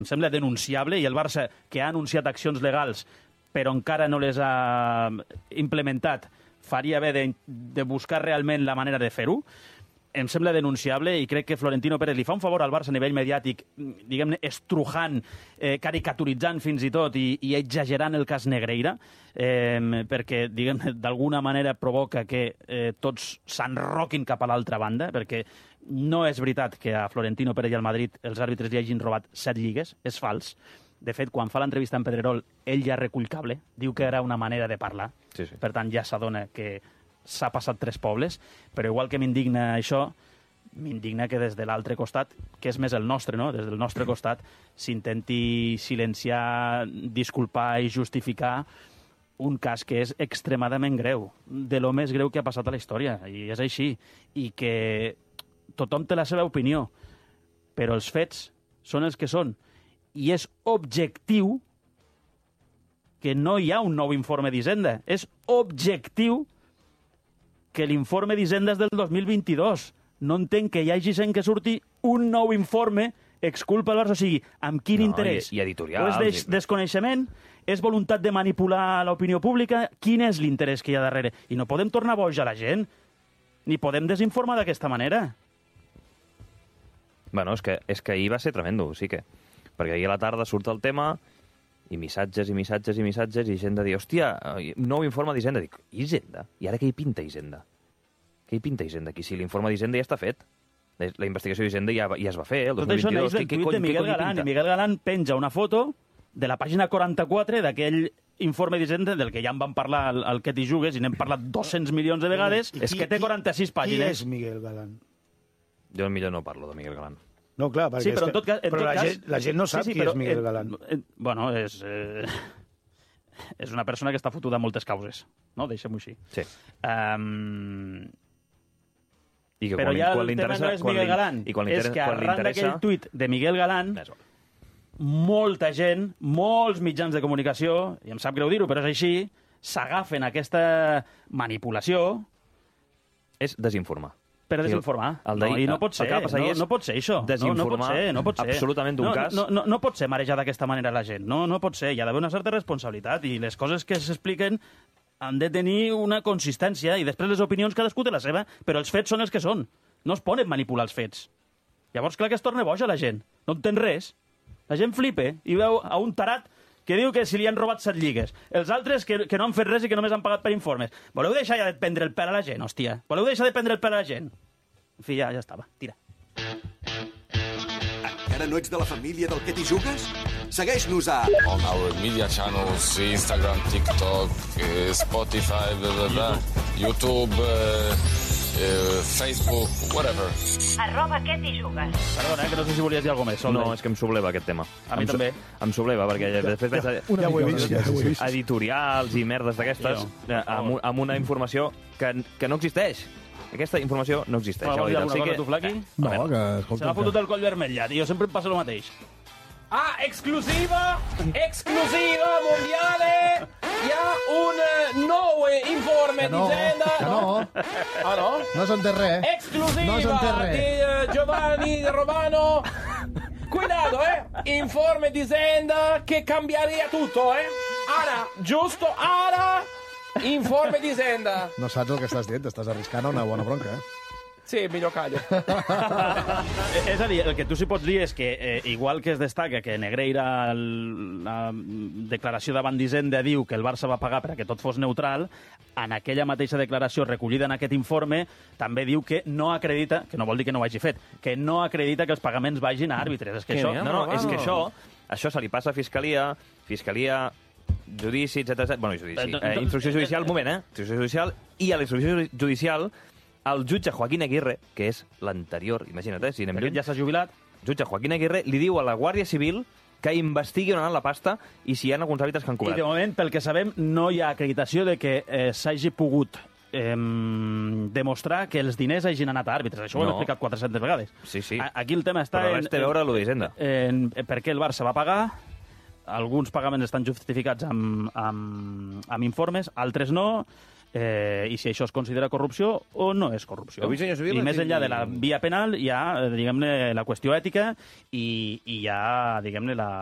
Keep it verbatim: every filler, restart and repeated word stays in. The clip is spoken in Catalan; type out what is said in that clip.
em sembla denunciable, i el Barça, que ha anunciat accions legals però encara no les ha implementat, faria bé de, de buscar realment la manera de fer-ho. Em sembla denunciable i crec que Florentino Pérez li fa un favor al Barça a nivell mediàtic, diguem-ne, estrujant, eh, caricaturitzant fins i tot i, i exagerant el cas Negreira, eh, perquè, diguem-ne, d'alguna manera provoca que eh, tots s'enroquin cap a l'altra banda, perquè no és veritat que a Florentino Pérez i al Madrid els àrbitres li hagin robat set lligues, és fals. De fet, quan fa l'entrevista en Pedrerol, ell ja recull cable, diu que era una manera de parlar, sí, sí. Per tant ja s'adona que s'ha passat tres pobles, però igual que m'indigna això, m'indigna que des de l'altre costat, que és més el nostre, no? Des del nostre costat, s'intenti silenciar, disculpar i justificar un cas que és extremadament greu, de lo més greu que ha passat a la història, i és així, i que tothom té la seva opinió, però els fets són els que són, i és objectiu que no hi ha un nou informe d'Hisenda, és objectiu que l'informe d'Hisenda és del dos mil vint-i-dos. No entenc que hi hagi gent que surti un nou informe exculpa el Barça, o sigui, amb quin no, interès? I, i editorial. O és des desconeixement? És voluntat de manipular l'opinió pública? Quin és l'interès que hi ha darrere? I no podem tornar boja a la gent, ni podem desinformar d'aquesta manera. Bueno, és que, és que ahir va ser tremendo, sí que. Perquè ahir a la tarda surt el tema i missatges i missatges i missatges i gent de dir, hòstia, nou informe d'Hisenda. Dic, Hisenda? I ara què hi pinta Hisenda? Què hi pinta Hisenda aquí? Si l'informe d'Hisenda ja està fet. La investigació d'Hisenda ja, ja es va fer, el dos mil vint-i-dos. Tot això neix del tuit de Miguel Galán. I Miguel Galán penja una foto de la pàgina quaranta-quatre d'aquell informe d'Hisenda del que ja en vam parlar al, al Que t'hi jugues i n'hem parlat dos-cents milions de vegades, és que té quaranta-sis pàgines. Qui és Miguel Galán? Jo millor no parlo de Miguel Galán. No, clar, perquè sí, però, és que, en tot cas, en però tot la, cas, gent, la gent no sap sí, sí, qui però, és Miguel eh, Galán. Eh, bueno, és, eh, és una persona que està fotuda a moltes causes, no? Deixem-ho així. Sí. Um, I que però quan, ja quan el tema no és quan Miguel Galán, i quan és que arran d'aquell tuit de Miguel Galán, molta gent, molts mitjans de comunicació, i em sap greu dir-ho, però és així, s'agafen aquesta manipulació. És desinformar. Per desinformar. El, el no, I no pot ser, no, no pot ser això. Desinformar no, no pot ser, no pot ser. absolutament d'un no, cas. No, no, no pot ser marejar d'aquesta manera la gent. No, no pot ser. Hi ha d'haver una certa responsabilitat i les coses que s'expliquen han de tenir una consistència i després les opinions cadascú té la seva, però els fets són els que són. No es poden manipular els fets. Llavors, clar que es torna boja la gent. No entén res. La gent flipa i veu a un tarat que diu que si li han robat set lligues. Els altres que, que no han fet res i que només han pagat per informes. Voleu deixar ja de prendre el pèl a la gent, hòstia? Voleu deixar de prendre el pèl a la gent? En fi, ja, ja estava. Tira. Encara no ets de la família del Que t'hi jugues? Segueix-nos a... On our media channels, Instagram, TikTok, eh, Spotify, bla, bla, bla, YouTube, eh, eh, Facebook, whatever. Arroba Que t'hi jugues. Perdona, eh, que no sé si volies dir alguna més. No, és que em subleva aquest tema. A mi em també. Em subleva, perquè ja, després veig... Una ja ho he vist, ja ho he vist. Editorials i merdes d'aquestes amb, amb una informació que, que no existeix. Aquesta informació no existeix. No, ja vols dir alguna sí cosa, que... tu, Flaqui? No, que escolta... Se m'ha fotut el coll vermell ja, tio. Sempre em passa el mateix. Ah, exclusiva, exclusiva mondiale, hi ha un eh, nou eh, informe Que no, d'Hisenda. que no. Ah, no? No s'entén res. Exclusiva No s'entén res. di eh, Giovanni Romano. Cuidado, eh. Informe d'Hisenda che cambierebbe tutto, eh. Ara, giusto, ara, informe d'Hisenda. No saps el que estàs dient, t'estàs arriscant a una bona bronca, eh? Sí, millor callo. És a dir, el que tu sí pots dir és que, eh, igual que es destaca que Negreira, el, la declaració davant d'Hisenda diu que el Barça va pagar perquè tot fos neutral, en aquella mateixa declaració recollida en aquest informe també diu que no acredita, que no vol dir que no ho hagi fet, que no acredita que els pagaments vagin a àrbitres. És que Que això... no, no, és que això, això se li passa a Fiscalia, Fiscalia, judici, etcètera. Bueno, judici. Eh, instrucció judicial, un moment, eh? Instrucció judicial, i a la instrucció judicial el jutge Joaquín Aguirre, que és l'anterior, imagina't, eh, si anem lluny, ja s'ha jubilat. Jutge Joaquín Aguirre li diu a la Guàrdia Civil que investigui on ha anat la pasta i si hi ha alguns àrbitres que han I cobrat. de moment, pel que sabem, no hi ha acreditació de que eh, s'hagi pogut eh, demostrar que els diners hagin anat a àrbitres. Això ho hem No. explicat quatre-centes vegades. Sí, sí. A- Aquí el tema està Però en, res té a veure amb l'Hisenda. en, en per què el Barça va pagar. Alguns pagaments estan justificats amb, amb, amb informes, altres no. eh, i si això es considera corrupció o no és corrupció. Avui, senyor Sevilla, I més tinc- enllà de la via penal hi ha, eh, diguem-ne, la qüestió ètica i, i hi ha, diguem-ne, la,